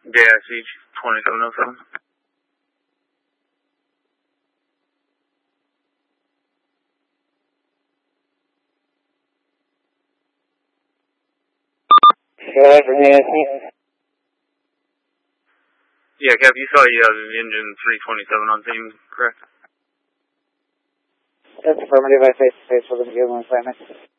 JICH 2707. Skyline from JIC. Yeah, Cap, you saw the engine 327 on scene, correct? That's affirmative. I face-to-face with him. Give him an assignment.